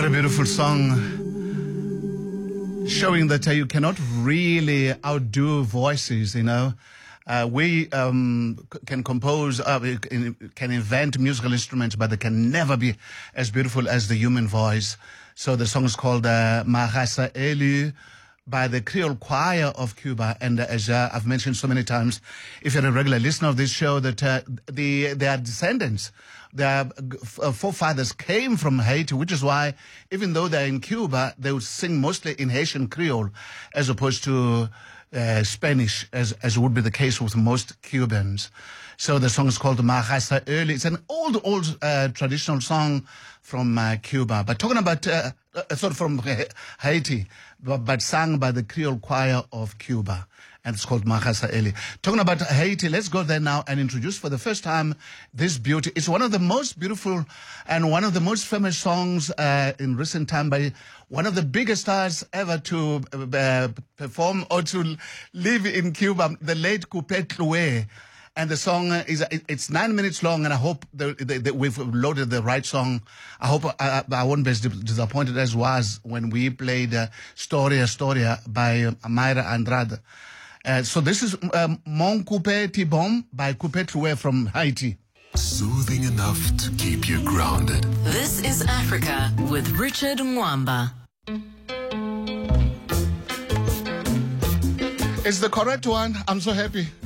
What a beautiful song, showing that you cannot really outdo voices, you know. We can compose, can invent musical instruments, but they can never be as beautiful as the human voice. So the song is called Marasa Elu by the Creole Choir of Cuba. And as I've mentioned so many times, if you're a regular listener of this show, that their descendants, their forefathers came from Haiti, which is why even though they're in Cuba, they would sing mostly in Haitian Creole as opposed to Spanish, as would be the case with most Cubans. So the song is called Marasa Elu. It's an old traditional song from Cuba, but talking about sort of from Haiti, but sung by the Creole Choir of Cuba, and it's called Marasa Elu. Talking about Haiti, let's go there now and introduce for the first time this beauty. It's one of the most beautiful and one of the most famous songs in recent time by one of the biggest stars ever to perform or to live in Cuba, the late Coupé Clouet. And the song it's 9 minutes long, and I hope that we've loaded the right song. I hope I won't be as disappointed as was when we played Storia by Mayra Andrade. So this is Mon Coupé Tibom by Coupé Clouet from Haiti. Soothing enough to keep you grounded. This is Africa with Richard Mwamba. It's the correct one. I'm so happy.